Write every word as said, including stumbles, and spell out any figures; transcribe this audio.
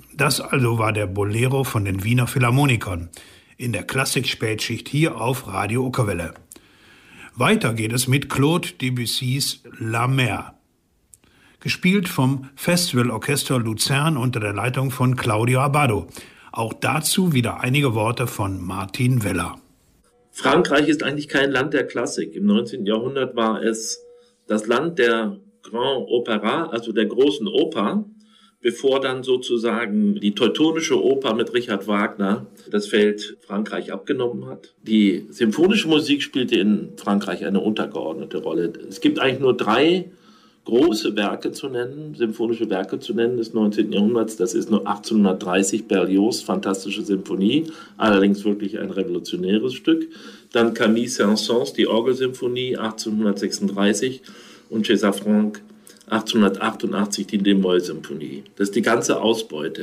Das also war der Bolero von den Wiener Philharmonikern in der Klassik-Spätschicht hier auf Radio Ockerwelle. Weiter geht es mit Claude Debussys La Mer, gespielt vom Festivalorchester Luzern unter der Leitung von Claudio Abbado. Auch dazu wieder einige Worte von Martin Weller. Frankreich ist eigentlich kein Land der Klassik. Im neunzehnten Jahrhundert war es das Land der Grand Opera, also der großen Oper, bevor dann sozusagen die teutonische Oper mit Richard Wagner das Feld Frankreich abgenommen hat. Die symphonische Musik spielte in Frankreich eine untergeordnete Rolle. Es gibt eigentlich nur drei große Werke zu nennen, symphonische Werke zu nennen des neunzehnten Jahrhunderts. Das ist nur achtzehnhundertdreißig Berlioz' Fantastische Symphonie, allerdings wirklich ein revolutionäres Stück. Dann Camille Saint-Saëns, die Orgelsymphonie achtzehnhundertsechsunddreißig und César Franck achtzehnhundertachtundachtzig die D-Moll-Symphonie. Das ist die ganze Ausbeute.